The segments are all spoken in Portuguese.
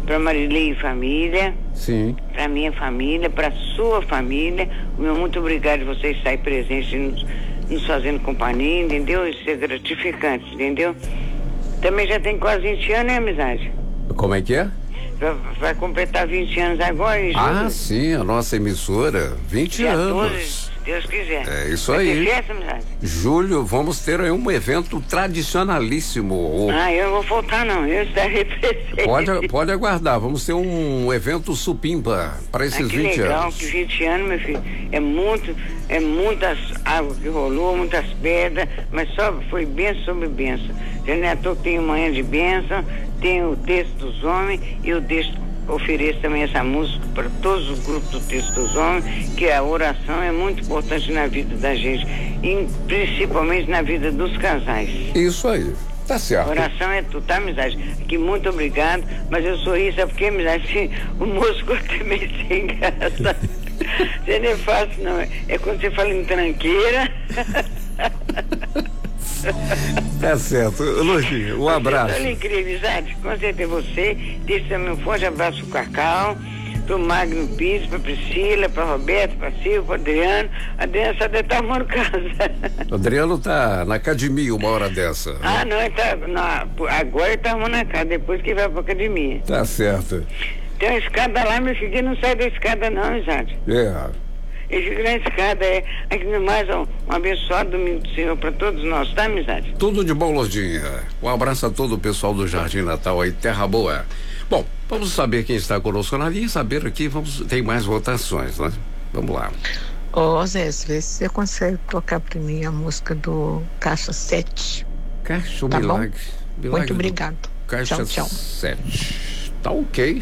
para Marilei e família. Sim. Para minha família, para sua família. O meu muito obrigado de vocês estarem presentes nos fazendo companhia, entendeu? Isso é gratificante, entendeu? Também já tem quase 20 anos, né, amizade? Como é que é? Vai completar 20 anos agora, em julho. Ah, sim, a nossa emissora, 20 dia anos. 12, se Deus quiser. É isso vai aí. Ter festa, amizade? Julho, vamos ter aí um evento tradicionalíssimo. Eu não vou faltar não, eu estarei presente. Pode aguardar, vamos ter um evento supimpa para esses 20 legal, anos. Que 20 anos, meu filho, é muitas águas que rolou, muitas pedras, mas só foi bênção sobre bênção. Já não é à toa que tem manhã de bênção, tem o texto dos homens e o texto, ofereço também essa música para todos os grupos do texto dos homens, que a oração é muito importante na vida da gente, e principalmente na vida dos casais. Isso aí. Tá certo. Oração é tudo, tá, amizade? Aqui, muito obrigado, mas eu sorri, sabe por quê, amizade? O moço até meio sem graça. Você não é fácil, não. É quando você fala em tranqueira. Tá certo. Luzinho, um abraço. Olha, incrível, amizade. Com certeza você. Deixa também um forte abraço pro Cacau, pro Magno Pires, pra Priscila, pra Roberto, pra Silvio, pro Adriano. Adriano só deve estar arrumando casa. O Adriano tá na academia uma hora dessa. Não, ele tá. Agora ele tá arrumando a casa, depois que vai pra academia. Tá certo. Tem uma escada lá, meu filho, não sai da escada não, amizade. Ele fica na escada, aqui no mais um abençoado domingo do Senhor para todos nós, tá, amizade? Tudo de bom, Lojinha. Um abraço a todo o pessoal do Jardim Natal aí, Terra Boa. Bom, vamos saber quem está conosco na linha e saber aqui, tem mais votações, né? Vamos lá. Zé, vê se você consegue tocar para mim a música do Caixa 7. Caixa tá Milagre. Bom? Muito obrigado. Caixa tchau. 7. Tá ok.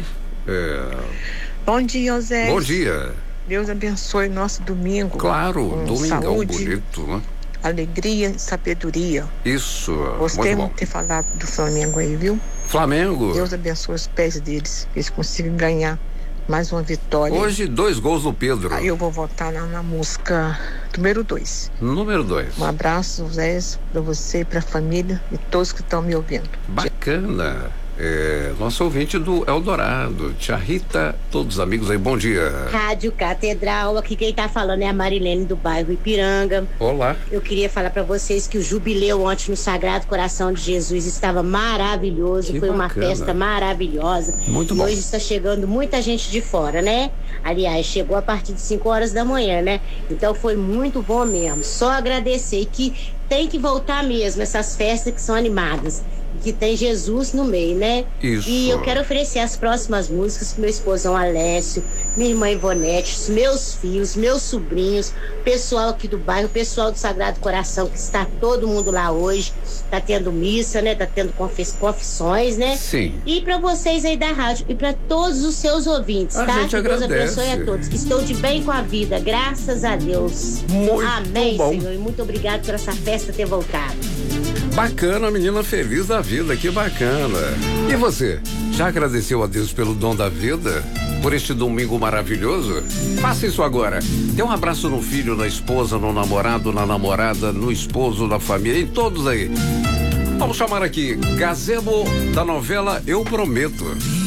Bom dia, Zé. Bom dia. Deus abençoe nosso domingo. Claro, domingão saúde, bonito, né? Alegria e sabedoria. Isso, gostei muito bom. De ter falado do Flamengo aí, viu? Flamengo. Deus abençoe os pés deles, que eles consigam ganhar mais uma vitória. Hoje 2 gols do Pedro. Aí eu vou votar lá na música número 2. Número 2. Um abraço, Zé, pra você, pra família e todos que estão me ouvindo. Bacana. Nosso ouvinte do Eldorado, Tia Rita, todos os amigos aí, bom dia. Rádio Catedral, aqui quem tá falando é a Marilene do bairro Ipiranga. Olá. Eu queria falar para vocês que o jubileu ontem no Sagrado Coração de Jesus estava maravilhoso, foi uma festa maravilhosa. Muito bom. E hoje está chegando muita gente de fora, né? Aliás, chegou a partir de 5 horas da manhã, né? Então foi muito bom mesmo, só agradecer que tem que voltar mesmo essas festas que são animadas. Que tem Jesus no meio, né? Isso. E eu quero oferecer as próximas músicas pro meu esposão Alessio, minha irmã Ivonete, os meus filhos, meus sobrinhos, pessoal aqui do bairro, pessoal do Sagrado Coração, que está todo mundo lá hoje, tá tendo missa, né? Tá tendo confissões, né? Sim. E para vocês aí da rádio e para todos os seus ouvintes, a tá? Gente que agradece. Deus abençoe a todos, que estou de bem com a vida, graças a Deus. Muito Amém, bom. Senhor, e muito obrigado por essa festa ter voltado. Bacana, menina feliz da vida, que bacana. E você, já agradeceu a Deus pelo dom da vida? Por este domingo maravilhoso? Faça isso agora. Dê um abraço no filho, na esposa, no namorado, na namorada, no esposo, na família, em todos aí. Vamos chamar aqui Gazebo da novela Eu Prometo.